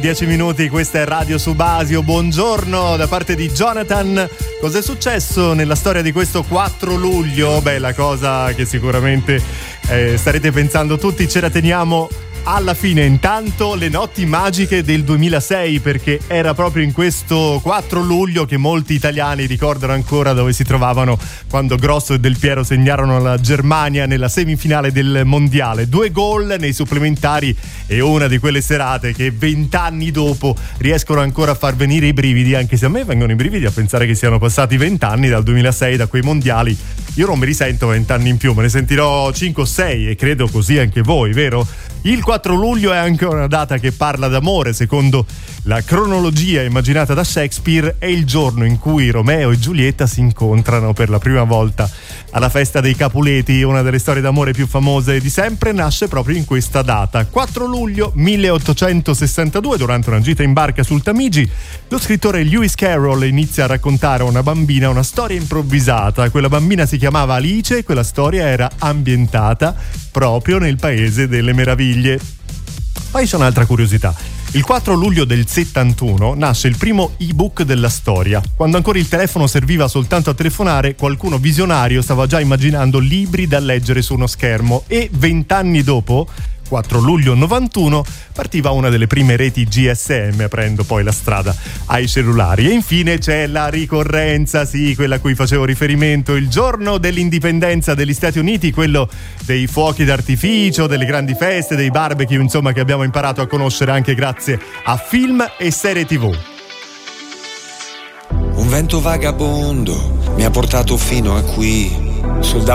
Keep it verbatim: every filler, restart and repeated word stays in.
dieci minuti, questa è Radio Subasio. Buongiorno da parte di Jonathan. Cos'è successo nella storia di questo quattro luglio? Beh, la cosa che sicuramente eh, starete pensando tutti, ce la teniamo alla fine. Intanto le notti magiche del duemilasei, perché era proprio in questo quattro luglio che molti italiani ricordano ancora dove si trovavano quando Grosso e Del Piero segnarono la Germania nella semifinale del mondiale. Due gol nei supplementari e una di quelle serate che vent'anni dopo riescono ancora a far venire i brividi, anche se a me vengono i brividi a pensare che siano passati vent'anni dal duemilasei, da quei mondiali. Io non mi risento vent'anni in più, me ne sentirò cinque o sei e credo così anche voi, vero? Il quattro luglio è anche una data che parla d'amore. Secondo la cronologia immaginata da Shakespeare è il giorno in cui Romeo e Giulietta si incontrano per la prima volta alla festa dei Capuleti. Una delle storie d'amore più famose di sempre nasce proprio in questa data. quattro luglio milleottocentosessantadue, durante una gita in barca sul Tamigi, lo scrittore Lewis Carroll inizia a raccontare a una bambina una storia improvvisata. Quella bambina si chiamava Alice e quella storia era ambientata proprio nel Paese delle Meraviglie. Poi c'è un'altra curiosità. Il quattro luglio del settantuno nasce il primo ebook della storia. Quando ancora il telefono serviva soltanto a telefonare, qualcuno visionario stava già immaginando libri da leggere su uno schermo, e vent'anni dopo, quattro luglio novantuno, partiva una delle prime reti G S M, aprendo poi la strada ai cellulari. E infine c'è la ricorrenza, sì, quella a cui facevo riferimento, il giorno dell'indipendenza degli Stati Uniti, quello dei fuochi d'artificio, delle grandi feste, dei barbecue, insomma, che abbiamo imparato a conoscere anche grazie a film e serie tivù. Un vento vagabondo mi ha portato fino a qui, sul